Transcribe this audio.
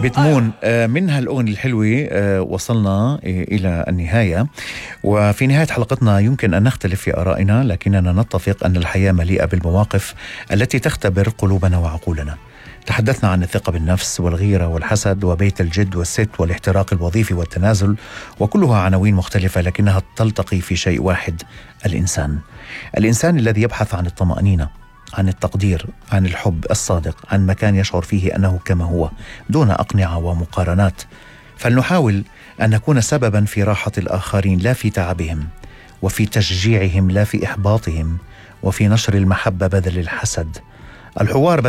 بتمون. من هالأغنية الحلوة وصلنا إلى النهاية، وفي نهاية حلقتنا يمكن أن نختلف في آرائنا، لكننا نتفق أن الحياة مليئة بالمواقف التي تختبر قلوبنا وعقولنا. تحدثنا عن الثقة بالنفس والغيرة والحسد وبيت الجد والست والاحتراق الوظيفي والتنازل، وكلها عناوين مختلفة لكنها تلتقي في شيء واحد: الإنسان الذي يبحث عن الطمأنينة، عن التقدير، عن الحب الصادق، عن مكان يشعر فيه أنه كما هو دون أقنعة ومقارنات. فلنحاول أن نكون سببا في راحة الآخرين لا في تعبهم، وفي تشجيعهم لا في إحباطهم، وفي نشر المحبة بدل الحسد. الحوار